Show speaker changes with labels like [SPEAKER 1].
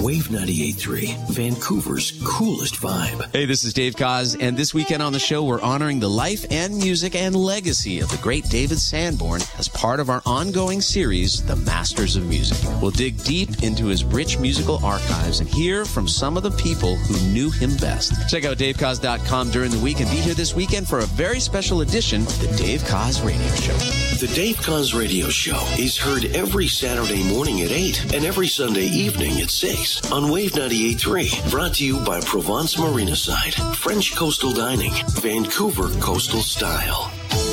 [SPEAKER 1] Wave 98.3, Vancouver's coolest vibe.
[SPEAKER 2] Hey, this is Dave Koz, and this weekend on the show, we're honoring the life and music and legacy of the great David Sanborn as part of our ongoing series, The Masters of Music. We'll dig deep into his rich musical archives and hear from some of the people who knew him best. Check out davekoz.com during the week and be here this weekend for a very special edition of the Dave Koz Radio Show.
[SPEAKER 1] The Dave Koz Radio Show is heard every Saturday morning at 8 and every Sunday evening at 6 on Wave 98.3. Brought to you by Provence Marina Side, French Coastal Dining, Vancouver Coastal Style.